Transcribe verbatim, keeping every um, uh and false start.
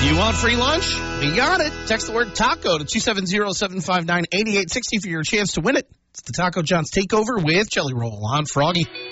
You want free lunch? We got it. Text the word taco to two seven zero, seven five nine, eight eight six zero for your chance to win it. It's the Taco John's Takeover with Jelly Roll on Froggy.